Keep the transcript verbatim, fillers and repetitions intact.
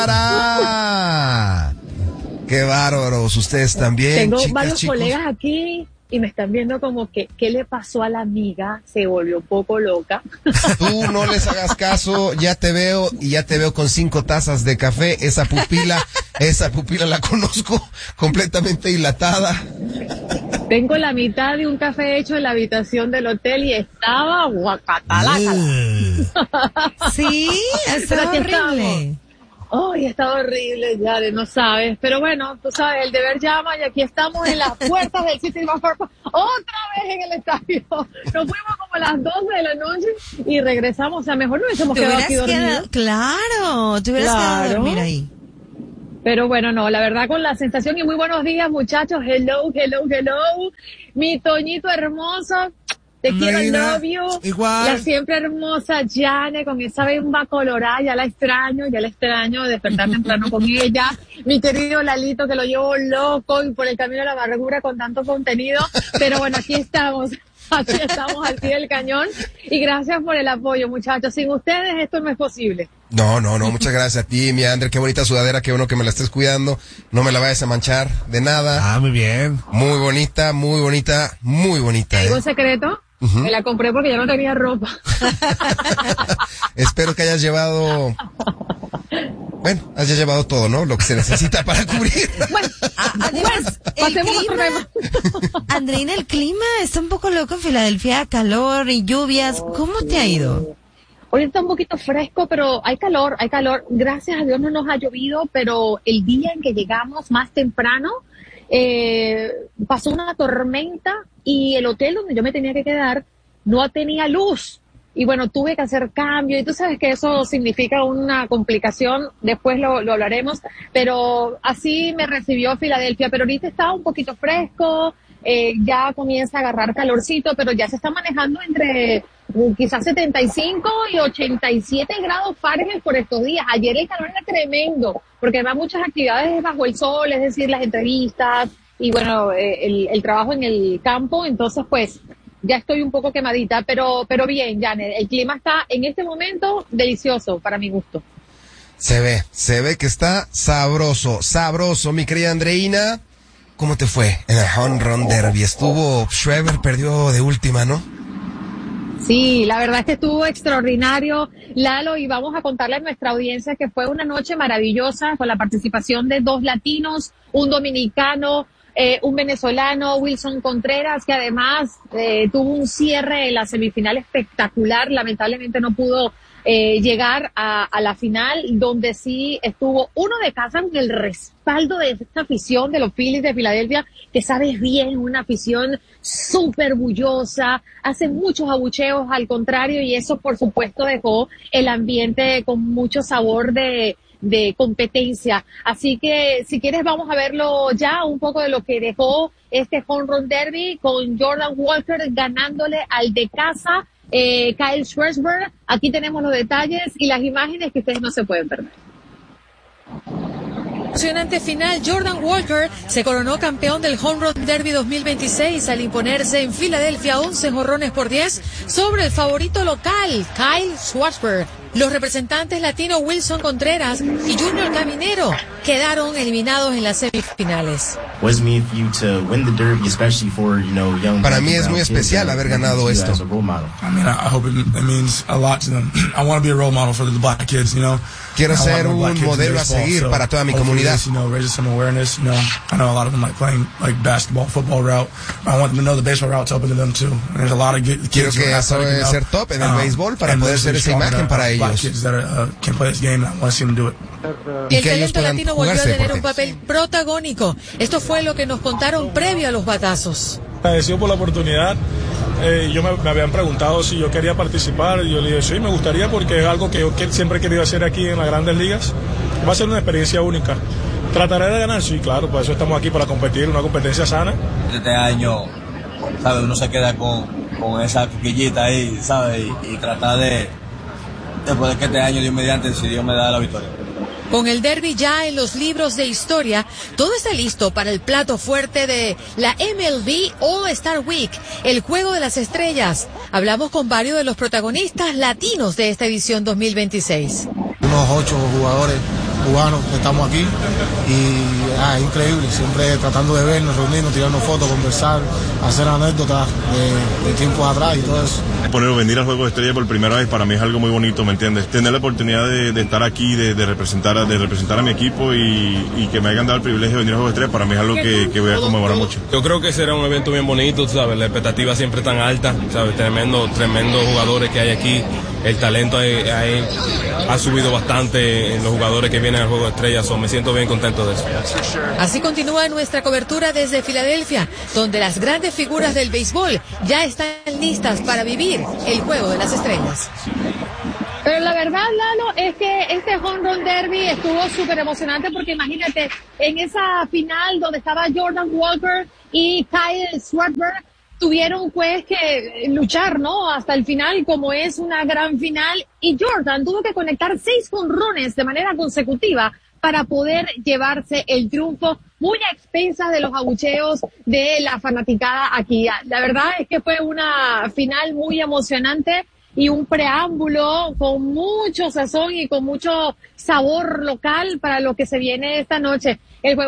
¡Qué bárbaros! Ustedes también. Tengo chicas, varios chicos. colegas aquí y me están viendo como que, ¿qué le pasó a la amiga? Se volvió un poco loca. Tú no les hagas caso, ya te veo y ya te veo con cinco tazas de café. Esa pupila, esa pupila la conozco completamente dilatada. Tengo la mitad de un café hecho en la habitación del hotel y estaba guacatalaca. Sí, está horrible. Ay, está horrible, ya no sabes. Pero bueno, tú sabes, el deber llama y aquí estamos en las puertas del City Bank Park otra vez en el estadio. Nos fuimos como a las doce de la noche y regresamos. O sea, mejor no hubiésemos quedado aquí dormidos. Claro, te hubieras Claro. quedado a dormir ahí. Pero bueno, no, la verdad con la sensación y muy buenos días, muchachos. Hello, hello, hello. Mi Toñito hermoso. Te quiero, Reina, love you. igual. La siempre hermosa Jane, con esa bemba colorada, ya la extraño, ya la extraño, despertar temprano con ella. Mi querido Lalito, que lo llevo loco y por el camino de la amargura con tanto contenido. Pero bueno, aquí estamos, aquí estamos al pie del cañón. Y gracias por el apoyo, muchachos. Sin ustedes esto no es posible. No, no, no, muchas gracias a ti, mi Ander. Qué bonita sudadera, qué bueno que me la estés cuidando. No me la vayas a manchar de nada. Ah, muy bien. Muy bonita, muy bonita, muy bonita. ¿Algo ¿eh? secreto? Uh-huh. Me la compré porque ya no tenía ropa. Espero que hayas llevado... Bueno, hayas llevado todo, ¿no? Lo que se necesita para cubrir. Bueno, además, el clima, Andreina, el clima está un poco loco en Filadelfia, calor y lluvias. ¿Cómo te ha ido? Hoy está un poquito fresco, pero hay calor, hay calor. Gracias a Dios no nos ha llovido, pero el día en que llegamos más temprano, eh, pasó una tormenta y el hotel donde yo me tenía que quedar no tenía luz. Y bueno, tuve que hacer cambio y tú sabes que eso significa una complicación, después lo, lo hablaremos, pero así me recibió Filadelfia, pero ahorita está un poquito fresco, eh, ya comienza a agarrar calorcito, pero ya se está manejando entre uh, quizás setenta y cinco y ochenta y siete grados Fahrenheit por estos días. Ayer el calor era tremendo, porque además muchas actividades bajo el sol, es decir, las entrevistas y bueno, eh, el, el trabajo en el campo, entonces pues ya estoy un poco quemadita, pero pero bien, Janet, el clima está en este momento delicioso para mi gusto. Se ve, se ve que está sabroso, sabroso, mi querida Andreina. ¿Cómo te fue en el Home Run Derby? Estuvo, Schreiber perdió de última, ¿no? Sí, la verdad es que estuvo extraordinario, Lalo, y vamos a contarle a nuestra audiencia que fue una noche maravillosa con la participación de dos latinos, un dominicano, Eh, un venezolano, Wilson Contreras, que además eh, tuvo un cierre en la semifinal espectacular. Lamentablemente no pudo eh, llegar a, a la final, donde sí estuvo uno de casa con el respaldo de esta afición de los Phillies de Filadelfia, que sabes bien, una afición súper bullosa, hace muchos abucheos al contrario, y eso por supuesto dejó el ambiente con mucho sabor de de competencia. Así que si quieres vamos a verlo ya, un poco de lo que dejó este Home Run Derby con Jordan Walker ganándole al de casa, eh, Kyle Schwarber. Aquí tenemos los detalles y las imágenes que ustedes no se pueden perder. Emocionante final, Jordan Walker se coronó campeón del Home Run Derby dos mil veintiséis al imponerse en Filadelfia once jonrones por diez sobre el favorito local, Kyle Schwarber. Los representantes latinos Wilson Contreras y Junior Caminero quedaron eliminados en las semifinales. Para mí es muy especial haber ganado esto. Quiero ser un modelo a seguir para toda mi comunidad. Quiero que eso es ser top en el béisbol para poder ser esa imagen para ellos. Y el talento latino volvió a tener un papel protagónico. Esto fue lo que nos contaron previo a los batazos. Agradecido por la oportunidad. Eh, yo me, me habían preguntado si yo quería participar y yo le dije sí, me gustaría porque es algo que yo que siempre he querido hacer aquí en las Grandes Ligas. Va a ser una experiencia única. ¿Trataré de ganar? Sí, claro, por eso estamos aquí, para competir, una competencia sana. Este año, ¿sabes? Uno se queda con, con esa coquillita ahí, ¿sabes? Y, y tratar de, después de que este año, Dios mediante, si Dios me da la victoria. Con el derby ya en los libros de historia, todo está listo para el plato fuerte de la M L B All-Star Week, el Juego de las Estrellas. Hablamos con varios de los protagonistas latinos de esta edición dos mil veintiséis. Unos ocho jugadores cubanos que estamos aquí y ah, es increíble, siempre tratando de vernos, reunirnos, tirarnos fotos, conversar, hacer anécdotas de, de tiempos atrás y todo eso. Poner, venir al Juego de Estrellas por primera vez para mí es algo muy bonito, ¿me entiendes? Tener la oportunidad de, de estar aquí, de, de representar de representar a mi equipo y, y que me hayan dado el privilegio de venir al Juego de Estrellas, para mí es algo que, que voy a conmemorar mucho. Yo creo que será un evento bien bonito, ¿sabes? La expectativa siempre tan alta, ¿sabes? Tremendo, tremendos jugadores que hay aquí. El talento ahí, ahí ha subido bastante en los jugadores que vienen al Juego de Estrellas, so me siento bien contento de eso. Así continúa nuestra cobertura desde Filadelfia, donde las grandes figuras del béisbol ya están listas para vivir el Juego de las Estrellas. Pero la verdad, Lalo, es que este Home Run Derby estuvo súper emocionante porque imagínate, en esa final donde estaba Jordan Walker y Kyle Schwarber, tuvieron pues que luchar, ¿no? Hasta el final, como es una gran final, y Jordan tuvo que conectar seis jonrones de manera consecutiva para poder llevarse el triunfo, muy a expensas de los abucheos de la fanaticada aquí. La verdad es que fue una final muy emocionante y un preámbulo con mucho sazón y con mucho sabor local para lo que se viene esta noche. El juego